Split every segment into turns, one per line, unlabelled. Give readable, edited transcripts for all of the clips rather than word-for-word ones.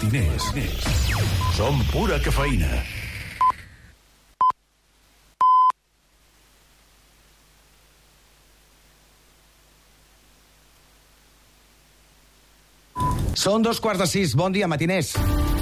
Matiners. Som pura cafeïna.
Són 2:15. Bon dia, matiners.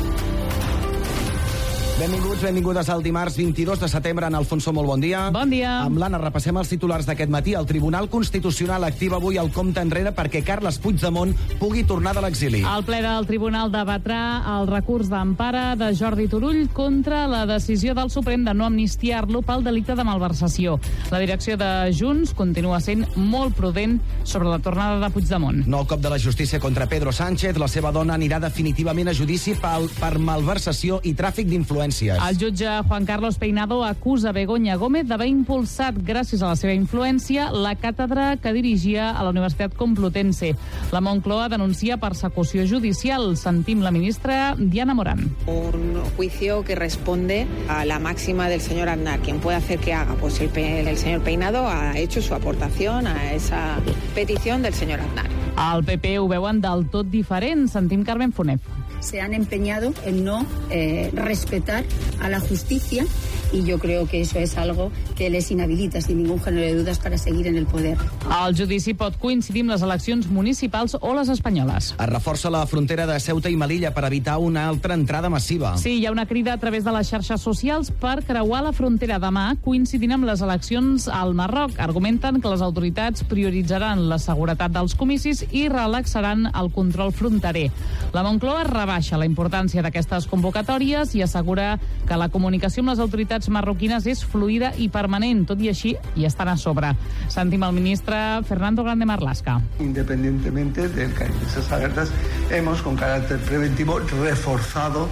Benvinguts, benvingudes al dimarts 22 de setembre. En Alfonso, molt bon dia.
Bon dia.
Amb l'Anna repassem els titulars d'aquest matí. El Tribunal Constitucional activa avui el compte enrere perquè Carles Puigdemont pugui tornar de l'exili.
El ple del Tribunal debatrà el recurs d'empara de Jordi Turull contra la decisió del Suprem de no amnistiar-lo pel delicte de malversació. La direcció de Junts continua sent molt prudent sobre la tornada de Puigdemont.
Nou cop de la justícia contra Pedro Sánchez. La seva dona anirà definitivament a judici per malversació i tràfic d'influències.
El jutge Juan Carlos Peinado acusa Begoña Gómez d'haver impulsat, gràcies a la seva influència, la càtedra que dirigia a la Universitat Complutense. La Moncloa denuncia persecució judicial. Sentim la ministra Diana Morán.
Un juicio que responde a la máxima del señor Aznar. Quien puede hacer que haga, pues el señor Peinado ha hecho su aportación a esa petición del señor Aznar.
El PP ho veuen del tot diferent. Sentim Carmen Fonef.
Se han empeñado en no respetar a la justicia y yo creo que eso es algo que les inhabilita sin ningún género de dudas para seguir en el poder.
El judici pot coincidir amb les eleccions municipals o les espanyoles.
Es reforça la frontera de Ceuta i Melilla per evitar una altra entrada massiva.
Sí, hi ha una crida a través de les xarxes socials per creuar la frontera demà, coincidint amb les eleccions al Marroc. Argumenten que les autoritats prioritzaran la seguretat dels comicis i relaxaran el control fronterer. La Moncloa rebaixa la importància d'aquestes convocatòries i assegura que la comunicació amb les autoritats marroquines és fluida i permanent. Tot i així, hi estan a sobre. Sentim el ministre Fernando Grande Marlaska.
Independientemente del que hay esas alertas, hemos con carácter preventivo reforzado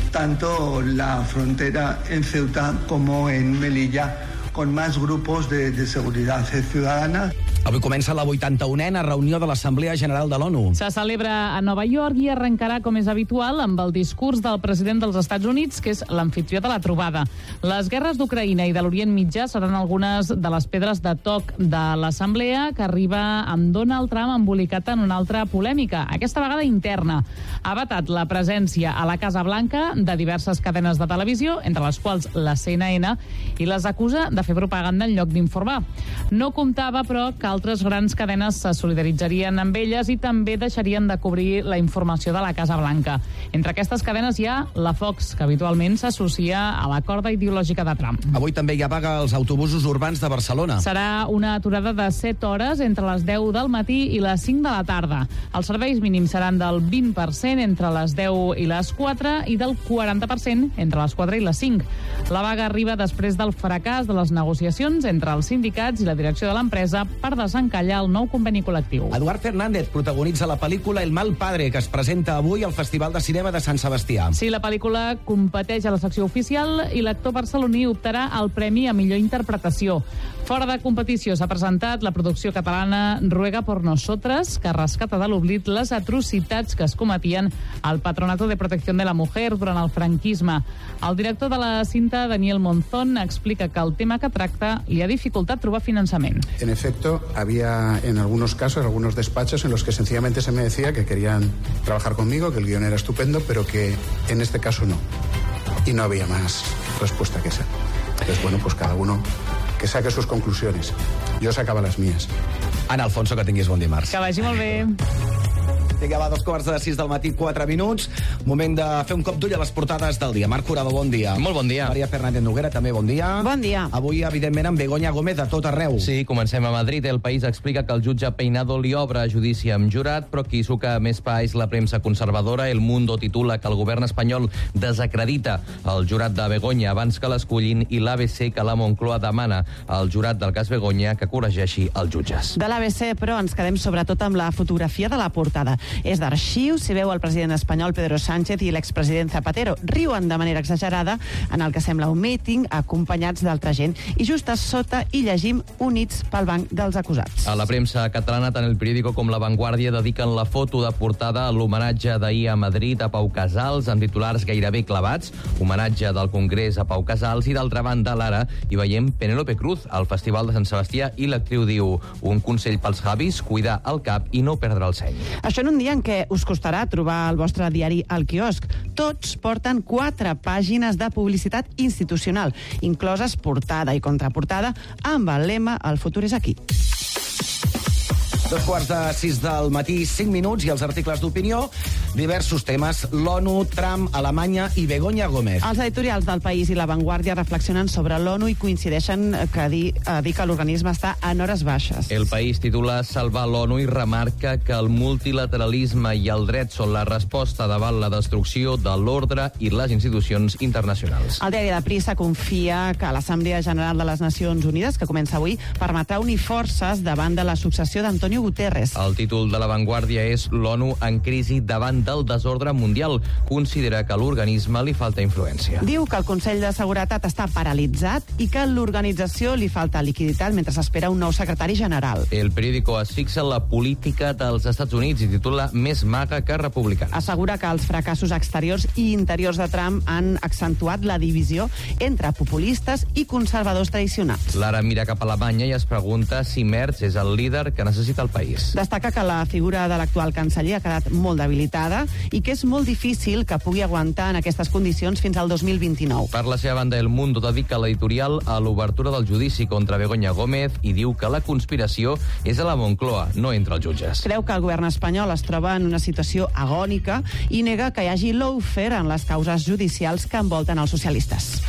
tanto la frontera en Ceuta como en Melilla con más grupos de seguridad ciudadana.
Avui comença la 81a reunió de l'Assemblea General de l'ONU.
Se celebra a Nova York i arrencarà, com és habitual, amb el discurs del president dels Estats Units, que és l'amfitrió de la trobada. Les guerres d'Ucraïna i de l'Orient Mitjà seran algunes de les pedres de toc de l'Assemblea, que arriba amb Donald Trump embolicat en una altra polèmica, aquesta vegada interna. Ha vetat la presència a la Casa Blanca de diverses cadenes de televisió, entre les quals la CNN, i les acusa de fer propaganda en lloc d'informar. No comptava, però, que altres grans cadenes se solidaritzarien amb elles i també deixarien de cobrir la informació de la Casa Blanca. Entre aquestes cadenes hi ha la Fox, que habitualment s'associa a la corda ideològica de Trump.
Avui també hi ha vaga als autobusos urbans de Barcelona.
Serà una aturada de 7 hores entre les 10 del matí i les 5 de la tarda. Els serveis mínims seran del 20% entre les 10 i les 4 i del 40% entre les 4 i les 5. La vaga arriba després del fracàs de les negociacions entre els sindicats i la direcció de l'empresa per desencallar el nou conveni col·lectiu.
Eduard Fernández protagonitza la pel·lícula El mal padre, que es presenta avui al Festival de Cinema de Sant Sebastià.
Sí, la pel·lícula competeix a la secció oficial i l'actor barceloní optarà al premi a millor interpretació. Fora de competició s'ha presentat la producció catalana Ruega por Nosotras, que rescata de l'oblit les atrocitats que es cometien al Patronato de Protección de la Mujer durant el franquisme. El director de la cinta, Daniel Monzón, explica que el tema que tracta li ha dificultat trobar finançament.
En efecto, había en algunos casos, algunos despachos en los que sencillamente se me decía que querían trabajar conmigo, que el guión era estupendo, pero que en este caso no. Y no había más respuesta que esa. Entonces, bueno, pues cada uno que saque sus conclusiones. Yo sacaba las mías.
Ana Alfonso, que tinguis bon dimarts.
Que vagi molt bé.
Vinga, va, 2:15 del matí, 4 minuts. Moment de fer un cop d'ull a les portades del dia. Marc Curado, bon dia.
Molt bon dia.
Maria Fernández Noguera, també bon dia.
Bon dia.
Avui, evidentment, amb Begoña Gómez a tot arreu.
Sí, comencem a Madrid. El País explica que el jutge Peinado li obre a judici amb jurat, però qui suca més pa és la premsa conservadora. El Mundo titula que el govern espanyol desacredita el jurat de Begoña abans que l'escollin i l'ABC que la Moncloa demana al jurat del cas Begoña que corregeixi els jutges.
De l'ABC, però, ens quedem sobretot amb la fotografia de la portada. És d'arxiu, s'hi veu el president espanyol Pedro Sánchez i l'expresident Zapatero. Riuen de manera exagerada en el que sembla un míting acompanyats d'altra gent. I just a sota hi llegim Units pel banc dels acusats.
A la premsa catalana, tant El Periódico com La Vanguardia dediquen la foto de portada a l'homenatge d'ahir a Madrid a Pau Casals, amb titulars gairebé clavats. Homenatge del Congrés a Pau Casals, i d'altra banda, l'Ara, hi veiem Penélope Cruz al Festival de Sant Sebastià, i l'actriu diu: un consell pels javis, cuidar el cap i no perdre el seny.
Això en un un dia en què us costarà trobar el vostre diari al quiosc. Tots porten 4 pàgines de publicitat institucional, incloses portada i contraportada, amb el lema «El futur és aquí».
2:45 del matí, 5 minuts, i els articles d'opinió, diversos temes, l'ONU, Trump, Alemanya i Begoña Gómez.
Els editorials del País i La Vanguardia reflexionen sobre l'ONU i coincideixen a dir que l'organisme està en hores baixes.
El País titula Salvar l'ONU i remarca que el multilateralisme i el dret són la resposta davant la destrucció de l'ordre i les institucions internacionals.
El diari de Prisa confia que l'Assemblea General de les Nacions Unides, que comença avui, permetrà unir forces davant de la successió d'Antonio Guterres.
El títol de La Vanguardia és l'ONU en crisi davant del desordre mundial. Considera que a l'organisme li falta influència.
Diu que el Consell de Seguretat està paralitzat i que a l'organització li falta liquiditat mentre s'espera un nou secretari general.
El periòdico es fixa en la política dels Estats Units i titula Més maga que republicana.
Assegura que els fracassos exteriors i interiors de Trump han accentuat la divisió entre populistes i conservadors tradicionals.
L'ara mira cap a Alemanya i es pregunta si Merz és el líder que necessita el país.
Destaca que la figura de l'actual canceller ha quedat molt debilitada i que és molt difícil que pugui aguantar en aquestes condicions fins al 2029.
Per la seva banda, El Mundo dedica l'editorial a l'obertura del judici contra Begoña Gómez i diu que la conspiració és a la Moncloa, no entre els jutges.
Creu que el govern espanyol es troba en una situació agònica i nega que hi hagi lawfare en les causes judicials que envolten els socialistes.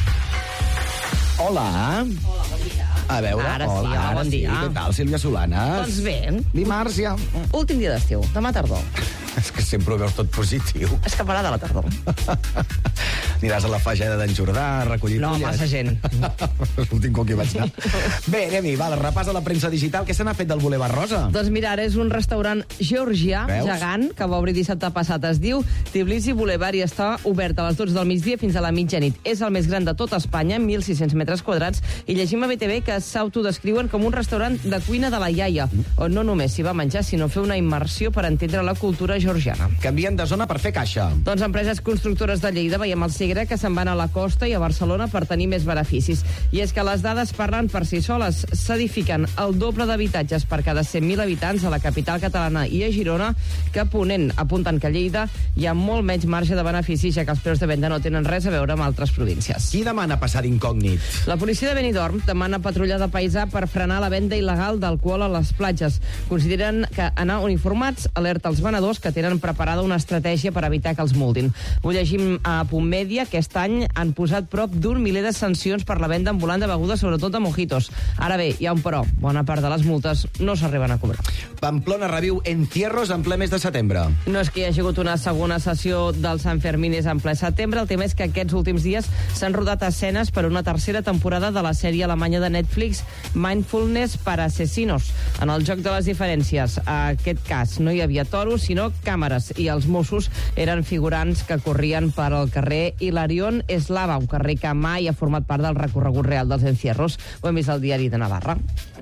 Hola.
Hola, bon dia.
A veure,
Ara sí,
hola,
bon dia.
Sí. Què tal, Sílvia Solanes?
Doncs bé.
Dimarts ja.
Últim dia d'estiu, demà tardor.
És que sempre ho veus tot positiu.
Escaparà de la tardor.
Aniràs a la fageda d'en Jordà a recollir
No,
fulles.
massa gent.
L'últim cop que hi vaig anar. Bé, anem-hi, va, repàs a la premsa digital. Què se n'ha fet del Boulevard Rosa?
Doncs mira, ara és un restaurant georgià,
Veus?
gegant, que va obrir dissabte passat. Es diu Tbilisi Boulevard i està obert a les 12 del migdia fins a la mitjanit. És el més gran de tot Espanya, 1.600 metres quadrats, i llegim a BTV que s'autodescriuen com un restaurant de cuina de la iaia, on no només s'hi va menjar, sinó fer una immersió per entendre la cultura georgiana.
Canvien de zona per fer caixa.
Doncs empreses constructores de Lleida, veiem el Segre, que se'n van a la costa i a Barcelona per tenir més beneficis. I és que les dades parlen per si soles. S'edifiquen el doble d'habitatges per cada 100.000 habitants a la capital catalana i a Girona que a Ponent. Apunten que a Lleida hi ha molt menys marge de beneficis, ja que els preus de venda no tenen res a veure amb altres províncies.
Qui demana passar d'incògnit?
La policia de Benidorm demana patrulla de paisà per frenar la venda il·legal d'alcohol a les platges. Consideren que anar uniformats alerta els venedors que tenen preparada una estratègia per evitar que els multin. Ho llegim a Punt Mèdia. Aquest any han posat prop d'un miler de sancions per la venda ambulant de begudes, sobretot de mojitos. Ara bé, hi ha un però. Bona part de les multes no s'arriben a cobrar.
Pamplona reviu encierros en ple mes de setembre.
No és que hi hagi hagut una segona sessió del Sant Fermines en ple setembre. El tema és que aquests últims dies s'han rodat escenes per una tercera temporada de la sèrie alemanya de Netflix Mindfulness para Asesinos. En el joc de les diferències, a aquest cas no hi havia toros, sinó càmeres, i els Mossos eren figurants que corrien per al carrer Hilarión Eslava, un carrer que mai ha format part del recorregut real dels encierros. Ho hem vist al diari de Navarra.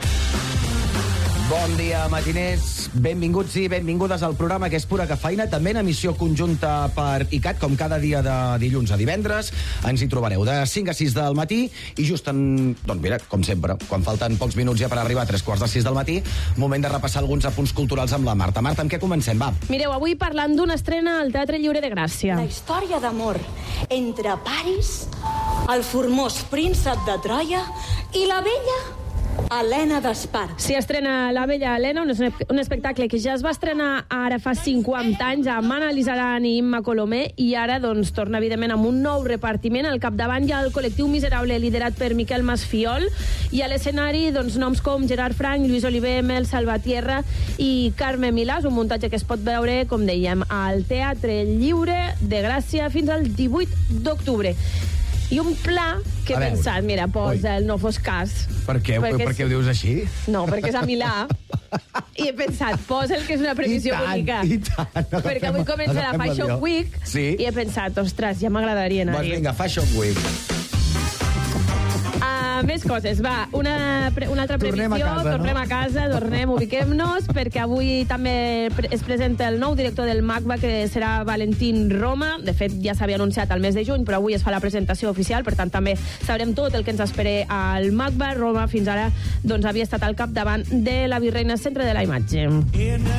Bon dia, matiners. Benvinguts i benvingudes al programa que és Pura Cafeïna, també en emissió conjunta per ICAT, com cada dia de dilluns a divendres. Ens hi trobareu de 5 a 6 del matí i just doncs mira, com sempre, quan falten pocs minuts ja per arribar a 3:45 del matí, moment de repassar alguns apunts culturals amb la Marta. Marta, amb què comencem? Va.
Mireu, avui parlant d'una estrena al Teatre Lliure de Gràcia.
La història d'amor entre Paris, el formós príncep de Troia i la bella Helena d'Espart.
S'hi estrena La bella Helena, un espectacle que ja es va estrenar ara fa 50 anys amb Anna Lizaran i Imma Colomer, i ara doncs torna evidentment amb un nou repartiment. Al capdavant hi ha el col·lectiu Miserable liderat per Miquel Masfiol, i a l'escenari doncs noms com Gerard Frank, Lluís Oliver, Mel Salvatierra i Carme Milà. És un muntatge que es pot veure, com dèiem, al Teatre Lliure de Gràcia fins al 18 d'octubre. I un pla que he pensat, mira, posa el No fos cas.
Per què? Per què ho dius així?
No, perquè és a Milà. I he pensat, posa el que és una previsió bonica.
I tant.
Perquè avui comença la Fashion Week,
sí.
I he pensat, ostres, ja m'agradaria anar-hi.
Doncs vinga, Fashion Week.
Més coses, va, una altra previsió, tornem a casa, ubiquem-nos, perquè avui també es presenta el nou director del MACBA, que serà Valentín Roma. De fet, ja s'havia anunciat al mes de juny, però avui es fa la presentació oficial, per tant també sabrem tot el que ens espera al MACBA. Roma fins ara doncs havia estat al capdavant de la Virreina Centre de la Imatge.